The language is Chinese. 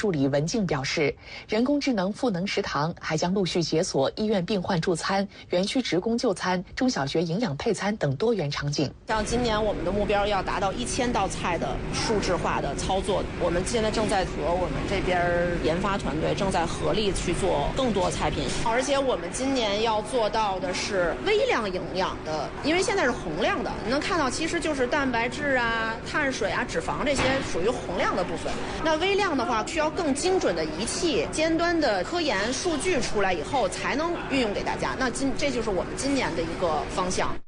助理文静表示，人工智能赋能食堂还将陆续解锁医院病患助餐、园区职工就餐、中小学营养配餐等多元场景。 像今年我们的目标要达到1000道菜的数字化的操作，我们现在正在和我们这边研发团队正在合力去做更多菜品，而且我们今年要做到的是微量营养的，因为现在是洪亮的，你能看到其实就是蛋白质啊、碳水啊、脂肪这些属于洪亮的部分。那微量的话需要更精准的仪器、尖端的科研数据出来以后才能运用给大家。那这就是我们今年的一个方向。